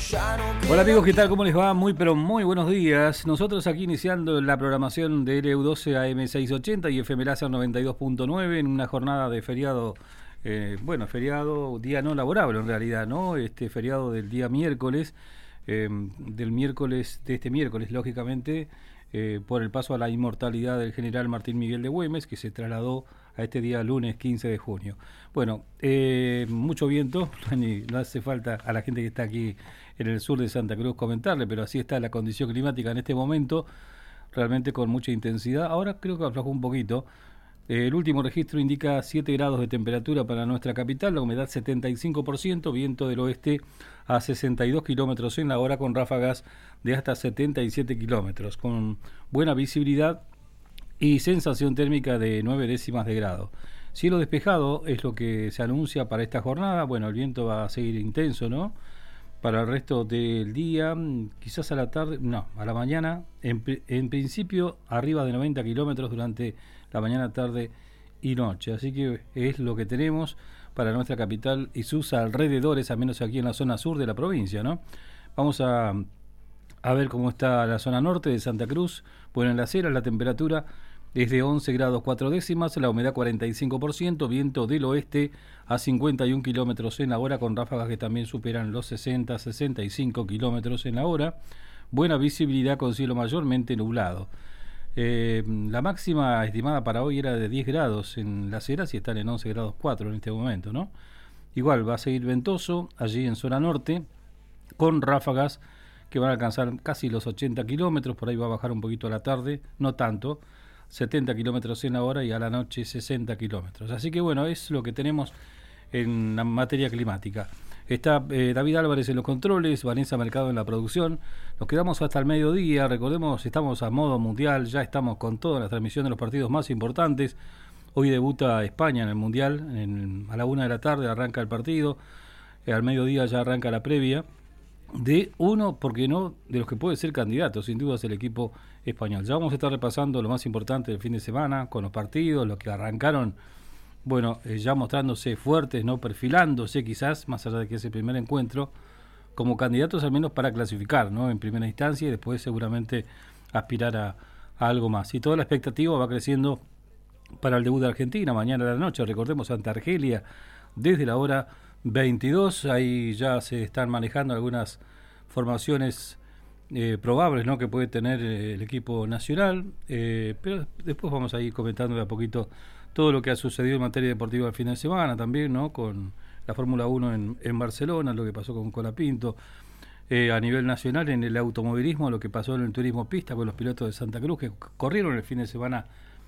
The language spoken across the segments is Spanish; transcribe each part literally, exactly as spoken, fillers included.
Hola amigos, ¿qué tal? ¿Cómo les va? Muy pero muy buenos días. Nosotros aquí iniciando la programación de L U doce A M seiscientos ochenta y F M Láser noventa y dos punto nueve en una jornada de feriado, eh, bueno, feriado, día no laborable en realidad, ¿no? Este feriado del día miércoles, eh, del miércoles, de este miércoles, lógicamente, eh, por el paso a la inmortalidad del general Martín Miguel de Güemes, que se trasladó a este día lunes quince de junio. Bueno, eh, mucho viento, no hace falta a la gente que está aquí en el sur de Santa Cruz comentarle, pero así está la condición climática en este momento, realmente con mucha intensidad. Ahora creo que aflojó un poquito. Eh, el último registro indica siete grados de temperatura para nuestra capital, la humedad setenta y cinco por ciento, viento del oeste a sesenta y dos kilómetros en la hora con ráfagas de hasta setenta y siete kilómetros, con buena visibilidad y sensación térmica de nueve décimas de grado. Cielo despejado es lo que se anuncia para esta jornada. Bueno, el viento va a seguir intenso, ¿no? Para el resto del día, quizás a la tarde, no, a la mañana, en, en principio arriba de noventa kilómetros durante la mañana, tarde y noche. Así que es lo que tenemos para nuestra capital y sus alrededores, al menos aquí en la zona sur de la provincia, ¿no? Vamos a, a ver cómo está la zona norte de Santa Cruz. Bueno, en Las Heras la temperatura es de once grados cuatro décimas, la humedad cuarenta y cinco por ciento, viento del oeste a cincuenta y un kilómetros en la hora, con ráfagas que también superan los sesenta a sesenta y cinco kilómetros en la hora. Buena visibilidad con cielo mayormente nublado. Eh, la máxima estimada para hoy era de diez grados en Las Heras y están en once grados cuatro en este momento, ¿no? Igual va a seguir ventoso allí en zona norte, con ráfagas que van a alcanzar casi los ochenta kilómetros, por ahí va a bajar un poquito a la tarde, no tanto, setenta kilómetros en la hora y a la noche sesenta kilómetros. Así que bueno, es lo que tenemos en la materia climática. Está eh, David Álvarez en los controles, Vanessa Mercado en la producción. Nos quedamos hasta el mediodía. Recordemos, estamos a modo mundial, ya estamos con toda la transmisión de los partidos más importantes. Hoy debuta España en el mundial, en, a la una de la tarde arranca el partido, eh, al mediodía ya arranca la previa de uno, porque no, de los que puede ser candidato, sin duda es el equipo español. Ya vamos a estar repasando lo más importante del fin de semana, con los partidos, los que arrancaron, bueno, eh, ya mostrándose fuertes, no perfilándose quizás, más allá de que es el primer encuentro, como candidatos al menos para clasificar, ¿no? En primera instancia y después seguramente aspirar a, a algo más. Y toda la expectativa va creciendo para el debut de Argentina, mañana a la noche, recordemos, ante Argelia, desde la hora veintidós, ahí ya se están manejando algunas formaciones eh, probables, ¿no?, que puede tener eh, el equipo nacional, eh, pero después vamos a ir comentando de a poquito todo lo que ha sucedido en materia deportiva el fin de semana también, ¿no?, con la Fórmula uno en, en Barcelona, lo que pasó con Colapinto, eh, a nivel nacional en el automovilismo, lo que pasó en el turismo pista con los pilotos de Santa Cruz que corrieron el fin de semana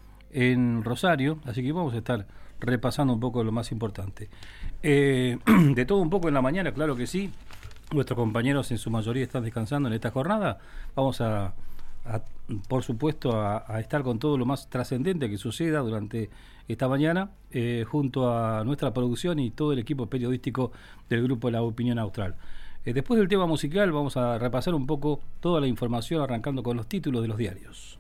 en Rosario, así que vamos a estar repasando un poco lo más importante. Eh, de todo un poco en la mañana, claro que sí. Nuestros compañeros en su mayoría están descansando en esta jornada. Vamos a, a por supuesto, a, a estar con todo lo más trascendente que suceda durante esta mañana, eh, junto a nuestra producción y todo el equipo periodístico del grupo La Opinión Austral. Eh, después del tema musical vamos a repasar un poco toda la información, arrancando con los títulos de los diarios.